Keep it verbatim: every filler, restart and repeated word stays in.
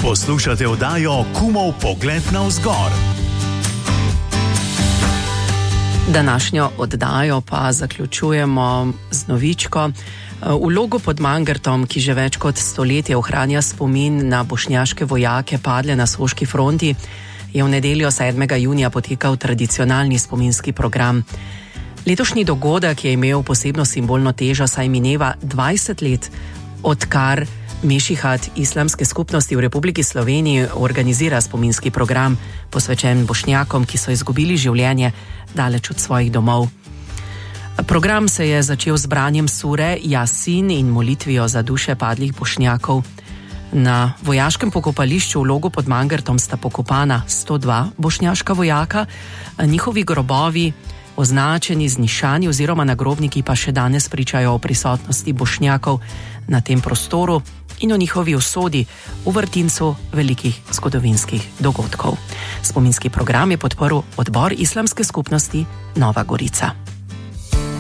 Poslušate oddajo Kumov pogled navzgor. Današnjo oddajo pa zaključujemo z novičko. V Logu pod Mangartom, ki že več kot stoletje ohranja spomin na bošnjaške vojake padle na soški fronti, je v nedeljo sedmega junija potekal tradicionalni spominski program. Letošnji dogodek je imel posebno simbolno težo, saj mineva dvajset let, odkar Mešihat islamske skupnosti v Republiki Sloveniji organizira spominski program, posvečen bošnjakom, ki so izgubili življenje daleč od svojih domov. Program se je začel z branjem sure Jasin in molitvijo za duše padlih bošnjakov. Na vojaškem pokopališču v Logu pod Mangartom sta pokopana sto dva bošnjaška vojaka, njihovi grobovi, označeni z nišani oziroma nagrobniki, pa še danes pričajo o prisotnosti bošnjakov na tem prostoru in o njihovi usodi v vrtincu velikih zgodovinskih dogodkov. Spominski program je podprl odbor islamske skupnosti Nova Gorica.